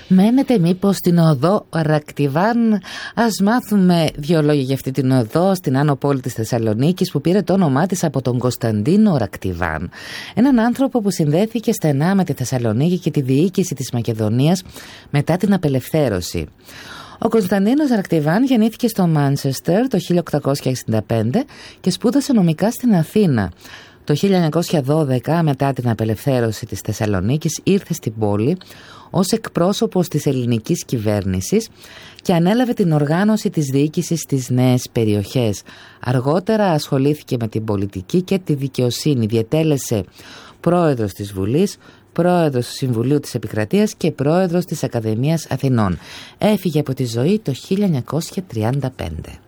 Μένετε μήπως στην οδό Ρακτιβάν? Ας μάθουμε δύο λόγια για αυτή την οδό στην άνω πόλη της Θεσσαλονίκης, που πήρε το όνομά της από τον Κωνσταντίνο Ρακτιβάν, έναν άνθρωπο που συνδέθηκε στενά με τη Θεσσαλονίκη και τη διοίκηση της Μακεδονίας μετά την απελευθέρωση. Ο Κωνσταντίνος Ρακτιβάν γεννήθηκε στο Μάντσεστερ το 1865 και σπούδασε νομικά στην Αθήνα. Το 1912, μετά την απελευθέρωση της Θεσσαλονίκης, ήρθε στην πόλη ως εκπρόσωπος της ελληνικής κυβέρνησης και ανέλαβε την οργάνωση της διοίκησης στις νέες περιοχές. Αργότερα ασχολήθηκε με την πολιτική και τη δικαιοσύνη. Διετέλεσε πρόεδρος της Βουλής, πρόεδρος του Συμβουλίου της Επικρατείας και πρόεδρος της Ακαδημίας Αθηνών. Έφυγε από τη ζωή το 1935.